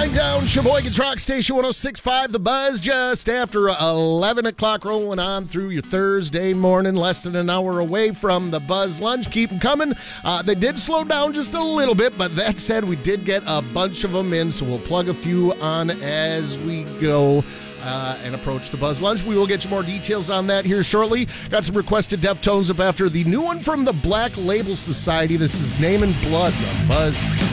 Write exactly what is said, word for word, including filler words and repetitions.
wind down Sheboygan's Rock Station one oh six point five. The Buzz just after eleven o'clock, rolling on through your Thursday morning. Less than an hour away from the Buzz Lunch. Keep them coming. Uh, they did slow down just a little bit, but that said, we did get a bunch of them in, so we'll plug a few on as we go. Uh, and approach the Buzz Lunch. We will get you more details on that here shortly. Got some requested Deftones up after the new one from the Black Label Society. This is Name and Blood on Buzz.